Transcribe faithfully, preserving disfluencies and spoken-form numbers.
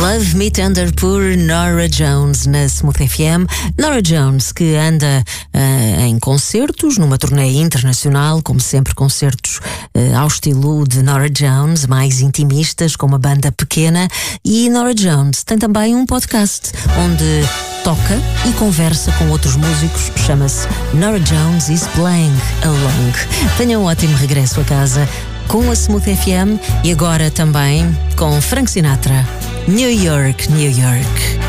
Love Me Tender por Norah Jones na Smooth F M. Norah Jones, que anda uh, em concertos, numa turnê internacional, como sempre, concertos uh, ao estilo de Norah Jones, mais intimistas, com uma banda pequena. E Norah Jones tem também um podcast onde toca e conversa com outros músicos. Chama-se Norah Jones is Playing Along. Tenha um ótimo regresso a casa com a Smooth F M e agora também com Frank Sinatra. New York, New York.